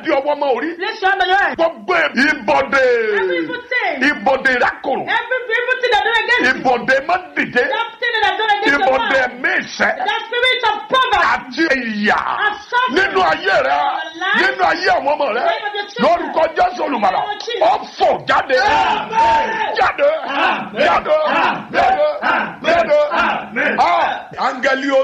di ọwọ́ mọ́ orí. Place your hand on your head. Gbogbo ìbọ̀dé. Every evil thing. Ìbọ̀dé ìrákòrò. Every evil thing that done against you. Ìbọ̀dé má dìde. That thing that done against your Ìbọ̀dé life. mẹ́sẹ̀. That spirit of poverty. Àti ìyà. And suffering. Nínú ayé rẹ. Nínú ayé àwọn ọmọ rẹ. Lórúkọ Jésù Olùgbàlà. Ó fò jáde. Jáde. Jáde. Jáde. Jáde. Áńgẹ́lì